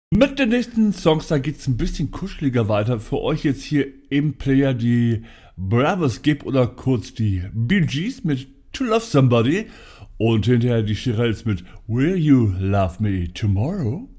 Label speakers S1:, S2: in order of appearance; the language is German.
S1: Mit den nächsten Songs, da geht's ein bisschen kuscheliger weiter. Für euch jetzt hier im Player die Brothers Gibb oder kurz die Bee Gees mit To Love Somebody und hinterher die Shirelles mit Will You Love Me Tomorrow?